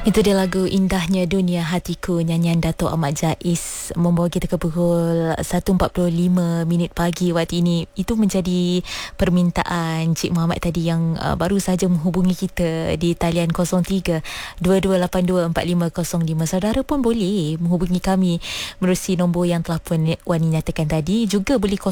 Itu dia lagu Indahnya Dunia Hatiku, nyanyian Dato' Ahmad Jais, membawa kita ke pukul 1.45 pagi waktu ini. Itu menjadi permintaan Cik Muhammad tadi yang baru saja menghubungi kita di talian 03-2282-4505. Saudara pun boleh menghubungi kami menerusi nombor yang telah pun Wani nyatakan tadi. Juga boleh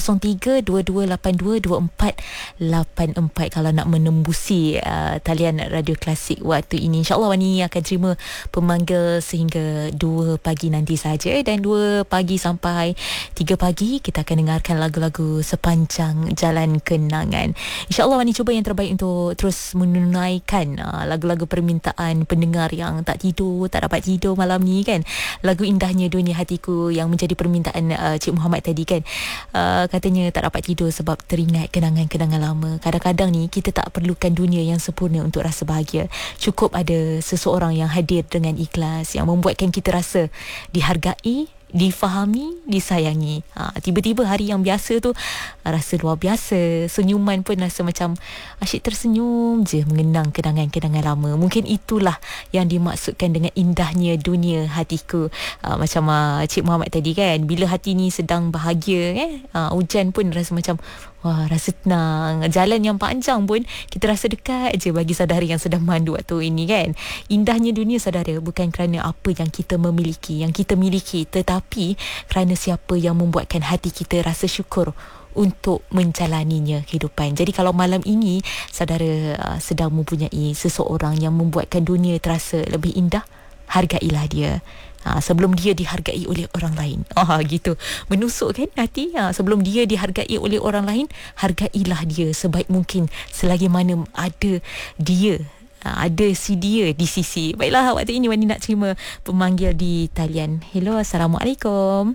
03-2282-2484 kalau nak menembusi talian Radio Klasik waktu ini. InsyaAllah Wani akan terima pemanggil sehingga 2 pagi nanti saja, dan 2 pagi sampai 3 pagi kita akan dengarkan lagu-lagu sepanjang jalan kenangan. InsyaAllah Wani cuba yang terbaik untuk terus menunaikan lagu-lagu permintaan pendengar yang tak tidur, tak dapat tidur malam ni kan. Lagu Indahnya Dunia Hatiku yang menjadi permintaan Cik Muhammad tadi kan. Katanya tak dapat tidur sebab teringat kenangan-kenangan lama. Kadang-kadang ni kita tak perlukan dunia yang sempurna untuk rasa bahagia. Cukup ada seseorang yang hadir dengan ikhlas, yang membuatkan kita rasa dihargai, difahami, disayangi. Tiba-tiba hari yang biasa tu rasa luar biasa. Senyuman pun rasa macam asyik tersenyum je mengenang kenangan-kenangan lama. Mungkin itulah yang dimaksudkan dengan indahnya dunia hatiku. Macam Cik Muhammad tadi kan, bila hati ni sedang bahagia hujan pun rasa macam wah, rasa tenang. Jalan yang panjang pun kita rasa dekat je bagi saudara yang sedang mandu waktu ini kan. Indahnya dunia saudara bukan kerana apa yang kita memiliki, yang kita miliki, tetapi kerana siapa yang membuatkan hati kita rasa syukur untuk menjalaninya kehidupan. Jadi kalau malam ini saudara sedang mempunyai seseorang yang membuatkan dunia terasa lebih indah, hargailah dia. Sebelum dia dihargai oleh orang lain. Gitu. Menusuk kan hati. Sebelum dia dihargai oleh orang lain, hargailah dia sebaik mungkin selagi mana ada dia. Ada si dia di sisi. Baiklah, waktu ini Wani nak terima pemanggil di talian. Hello, Assalamualaikum.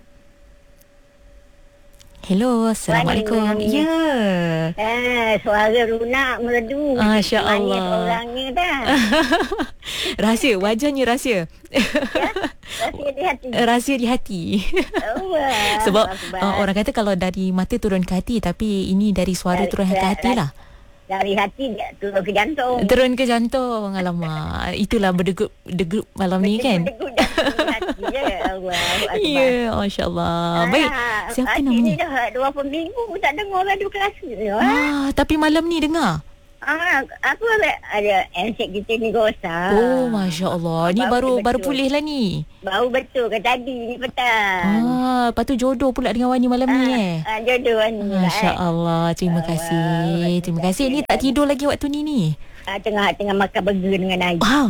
Hello, Assalamualaikum. Ya. Suara lunak merdu. Masya Allah. Manis orangnya dah. Rahsia, wajahnya rahsia. Rahsia di hati. Rahsia di hati. Sebab orang kata kalau dari mata turun ke hati, tapi ini dari suara turun ke hati lah. Dari hati turun ke jantung. Turun ke jantung. Alamak. Itulah berdegup malam ni kan. Berdegup jantung hati je. Ya, Masya Allah. Baik. Siapa namanya? Ni dah 20 minggu tak dengar radio Klasik. Tapi malam ni dengar? Aku ada handset kita ni rosak. Oh, Masya Allah. Ni baru pulih lah ni. Baru betul ke tadi ni petang. Lepas tu jodoh pula dengan Wani malam ni Jodoh Wani. Masya Allah. Terima kasih. Terima kasih. Ni tak tidur lagi waktu ni. Tengah makan burger dengan air. Wow.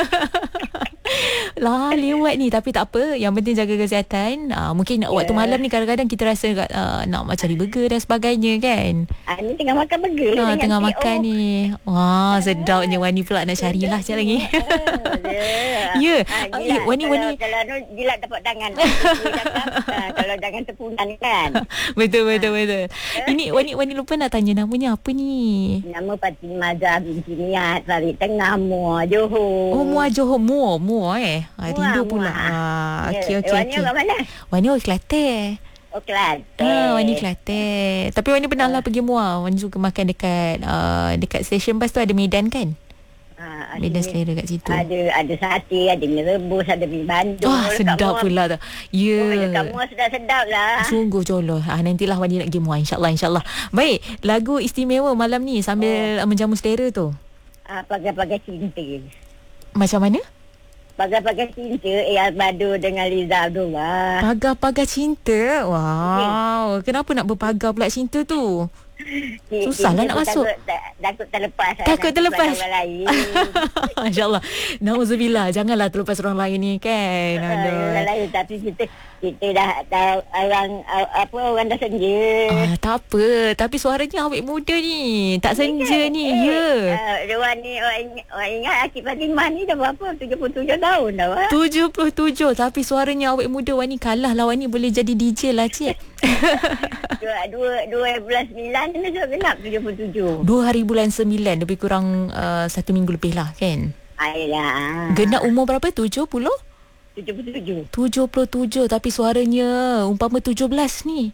Lah lewat ni. Tapi tak apa, yang penting jaga kesihatan. Mungkin waktu malam ni kadang-kadang kita rasa nak cari burger dan sebagainya kan. Ni tengah makan burger tengah makan ni. Wah, sedapnya. Wani pula nak carilah sekejap lagi. Ya. Wani kalau jilat tepuk tangan. Kalau jangan tepunan kan. Betul. Ini Wani lupa nak tanya namanya apa ni? Nama Fatimah Zah binti Niat, Farid Tengah, Muar Johor. Oh, Muar Johor. Muar Rindu pula. Okey. Wani kat mana? Wani Kelantan. Oh, Kelantan. Wani Kelantan. Tapi Wani pernah lah pergi Muar. Wani suka makan dekat stesen bas tu ada Medan kan? Medan selera kat situ. Ada sate, ada mi rebus, ada mi bandung. Sedap pula tu. Ya. Kamu sedap lah. Sungguh joloh. Nantilah Wani nak pergi Muar, insyaAllah. Baik, lagu istimewa malam ni sambil menjamu selera tu. Pagar-pagar cinta. Macam mana? Pagar-pagar cinta Albado dengan Liza Abdullah. Pagar-pagar cinta. Wow. Kenapa nak berpagar pula cinta tu? Susah lah nak masuk. Takut terlepas. Takut terlepas. Masya Allah. Nauzubillah. Janganlah terlepas orang lain ni kan. Orang lain. Tapi kita dah orang dah senja. Tak apa. Tapi suaranya awet muda ni. Tak senja ni. Ya. Orang ni orang ingat Akif Fatimah ni dah berapa? 77 tahun dah. 77. Tapi suaranya awet muda. Wani kalah lah. Wani boleh jadi DJ lah cik. 2 bulan 9 ni dah genap 77. 2 hari bulan 9. Lebih kurang 1 minggu lebih lah kan. Ayolah. Genap umur berapa? 70? 77. 77. Tapi suaranya umpama 17 ni.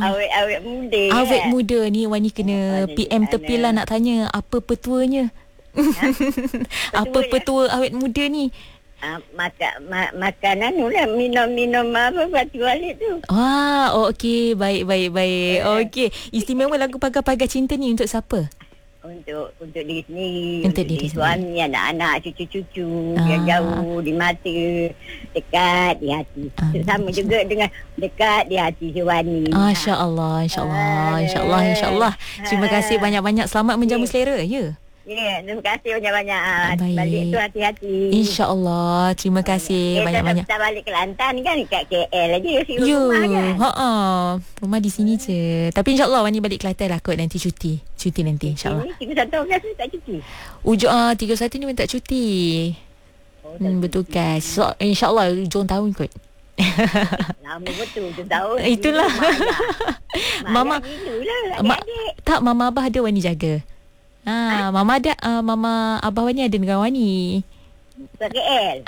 Awet muda. Awet muda ni. Wani kena PM tepi lah nak tanya apa petuanya. Apa petua awet muda ni? Makanan lah, minum apa batu alik tu. Okey, baik. Okey, istimewa lagu Pagar-Pagar Cinta ni untuk siapa? Untuk diri sendiri, untuk diri suami, anak-anak, cucu-cucu yang jauh di mata, dekat di hati. Sama juga dengan dekat di hati Syawani. InsyaAllah. Terima kasih banyak-banyak. Selamat menjamu selera. Ya, terima kasih banyak-banyak. Baik. Balik tu hati-hati. InsyaAllah. Terima kasih banyak-banyak. Kita balik Kelantan kan, kat KL aja rumah kan. Rumah di sini je. Tapi insyaAllah Wani balik Kelantan lah kot nanti cuti nanti insyaAllah. Ini 31 Ogos ni tak cuti? 31 ni pun tak cuti. Betul kan. So, insyaAllah hujung tahun kot. Lama betul hujung tahun. Itulah. Mama tak, Mama Abah ada Wani jaga. Mama ada, Mama Abah Wani ada dengan Wani. KL.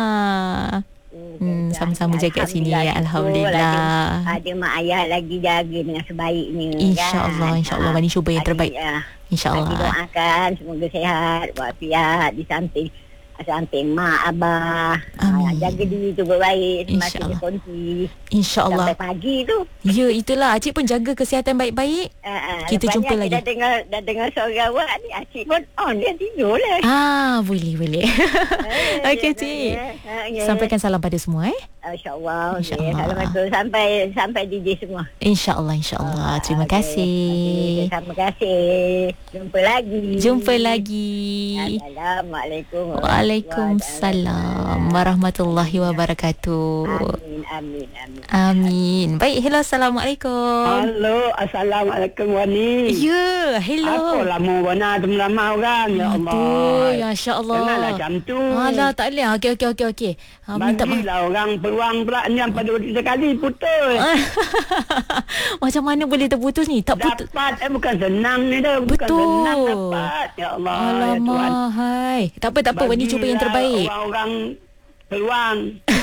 Sama-sama jaga sini. Alhamdulillah. Ada mak ayah lagi jaga dengan sebaiknya. InsyaAllah Wani cuba yang terbaik. InsyaAllah. Doakan semoga sihat, walafiat di samping mak abah. Jaga diri tu baik, semakin berkongsi. InsyaAllah. Sampai pagi tu. Ya, itulah. Acik pun jaga kesihatan baik-baik. Kita jumpa lagi. Dah dengar suara awak ni, Acik pun dia tidur lah. Boleh. Okey, Cik. Sampaikan salam pada semua InsyaAllah. Assalamualaikum. Sampai DJ semua. InsyaAllah. Terima kasih. Terima kasih. Jumpa lagi. Assalamualaikum. Waalaikumsalam warahmatullahi wabarakatuh. Amin. Baik, hello, Assalamualaikum. Halo, Assalamualaikum Wani. Ya, hello. Apa lama Wana tu lama orang. Ya Allah. Ya, insya-Allah. Janganlah macam tu. Alah, tak boleh. Okey. Minta maaf. Bagilah orang peluang pula ni yang pada sekali putus. Macam mana boleh terputus ni? Tak putus. Dapat bukan senang ni dah. Bukan senang dapat. Ya Allah. Alamak, hai. Tak apa. Wani cuba yang terbaik. Orang peluang.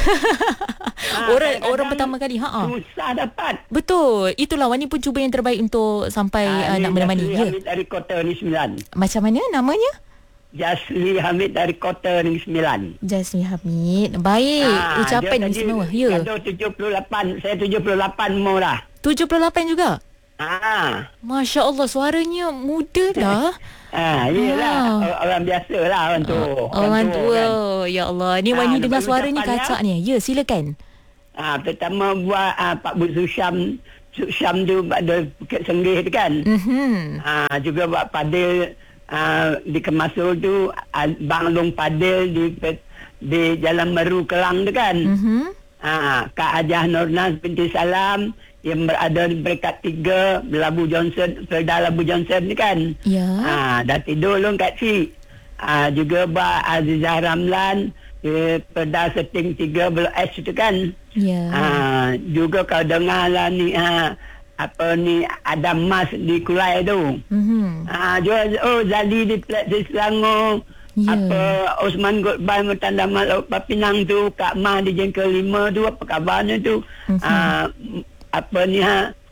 Orang pertama kali. Susah dapat. Betul. Itulah Wani pun cuba yang terbaik untuk sampai nak menemani. Hamid dari Kota Negeri Sembilan. Macam mana namanya? Jasli Hamid dari Kota Negeri Sembilan. Jasli Hamid. Baik. Ucapan ni semua. Ya. Gaduh 78. Saya 78 umur dah. 78 juga? Masya Allah, suaranya muda dah. Yelah. Orang biasa lah orang tu. Orang tua kan. Ya Allah. Ni Wani dengar suara ni kacak ni. Ya, silakan. Pertama buat Pak Bu Susyam tu pada Bukit Senggih tu kan. Juga buat Padil di Kemasul tu, Bang Long Padil di Jalan Meru Kelang tu kan. Kak Hajah Nurnas binti Salam yang berada di peringkat 3 Labu Johnson, Felda Labu Johnson ni kan. Ya. Dah tidur long kat si. Juga buat Azizah Ramlan di Felda Setting 3 Blok S tu kan. Ya. Juga kau dengar lah ni apa ni Adam Mas di Kulai tu. Juga Zali di Selangor. Apa Osman Godban Tanda Maluk Papinang tu, Kak Mah di Jengkel 5 tu, apa khabarnya tu. Apa ni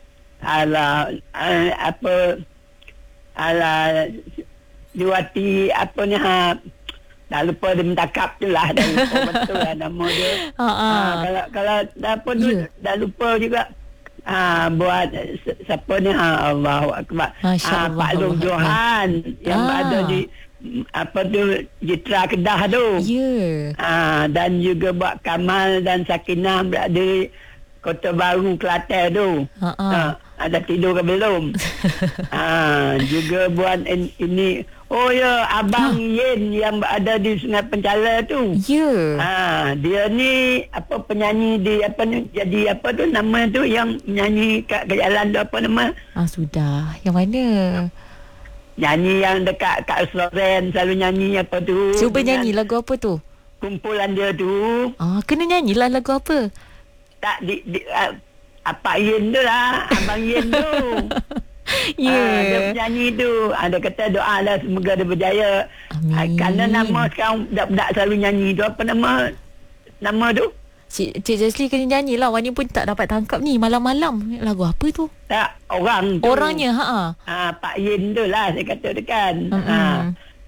Diwati apa ni dah lupa dia mentakap tu lah, dah lupa betul lah nama dia. Kalau apa tu dah lupa juga. Buat siapa ni Allahu Akbar. Pak Long Johan yang ada di apa tu Jitra Kedah tu. Dan juga buat Kamal dan Sakinah berada di Kota Baru Kelantan tu. Ada tidur ke belum? Juga buat ini. Oh ya, Abang Yen yang berada di Sungai Penchala tu. Dia ni apa penyanyi di apa ni, jadi apa tu nama tu yang menyanyi kat jalan tu, apa nama? Sudah. Yang mana? Nyanyi yang dekat Kak Sloren selalu nyanyi apa tu? Cuba nyanyi lagu apa tu? Kumpulan dia tu. Kena nyanyilah lagu apa? Tak apa Yen tu lah, Abang Yen tu. Dia penyanyi tu. Dia kata doa lah semoga dia berjaya. Amin. Kerana nama sekarang budak-budak selalu nyanyi tu, apa nama tu? Cik Jasli kena nyanyi lah. Wani pun tak dapat tangkap ni malam-malam. Lagu apa tu? Tak, orang tu. Orangnya Pak Yen tu lah saya kata tu kan.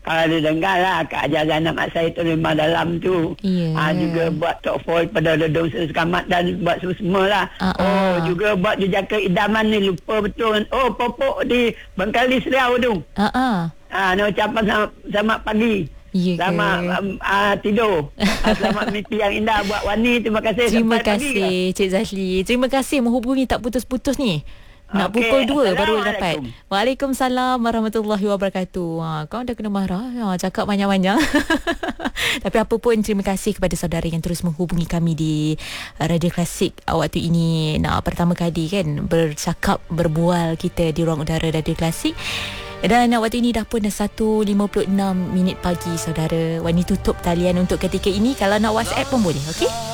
Dia dengar lah keajaran anak saya tu memang dalam tu. Juga buat talkful pada Dodong Sekamat dan buat semua lah. Juga buat jejaka idaman ni, lupa betul. Popok di Bengkali Seriau tu. Nak ucapan selamat pagi. Selamat tidur. Selamat mimpi yang indah buat Wani. Terima kasih. Terima kasih Cik Zahli. Terima kasih menghubungi tak putus-putus ni. Nak pukul 2 baru dapat. Waalaikumsalam warahmatullahi wabarakatuh. Kau dah kena marah cakap banyak-banyak. Tapi apa pun, terima kasih kepada saudara yang terus menghubungi kami di Radio Klasik waktu ini. Pertama kali kan berbual kita di ruang udara Radio Klasik. Dan waktu ini dah pun 1.56 minit pagi saudara. Wani tutup talian untuk ketika ini. Kalau nak WhatsApp pun boleh, okey?